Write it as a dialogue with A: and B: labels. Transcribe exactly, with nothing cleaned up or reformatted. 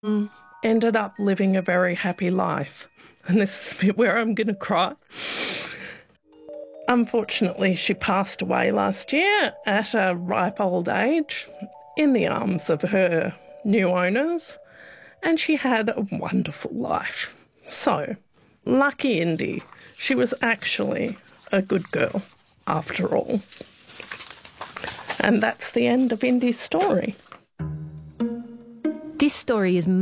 A: ended up living a very happy life. And this is the bit where I'm going to cry. Unfortunately, she passed away last year at a ripe old age in the arms of her new owners, and she had a wonderful life. So, lucky Indy, she was actually a good girl after all. And that's the end of Indy's story.
B: This story is